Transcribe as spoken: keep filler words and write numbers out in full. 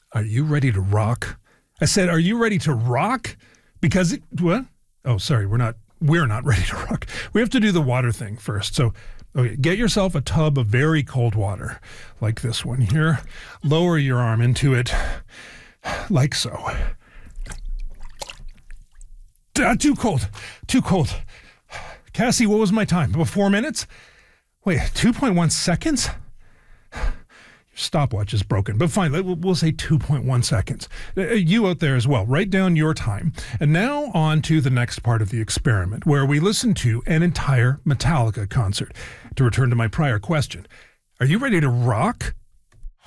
Are you ready to rock? I said, are you ready to rock? Because, it, what? Oh, sorry, we're not, we're not ready to rock. We have to do the water thing first. So, okay, get yourself a tub of very cold water, like this one here. Lower your arm into it, like so. Ah, too cold, too cold. Cassie, what was my time? About four minutes? Wait, two point one seconds? Stopwatch is broken, but fine, we'll say two point one seconds. You out there as well, write down your time. And now on to the next part of the experiment, where we listen to an entire Metallica concert. To return to my prior question, are you ready to rock?